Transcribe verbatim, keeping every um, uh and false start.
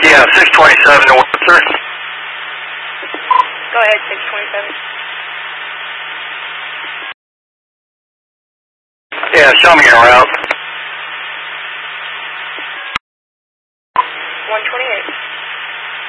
Yeah, six twenty-seven north, sir. Go ahead, six twenty-seven. Yeah, show me your route. one twenty-eight.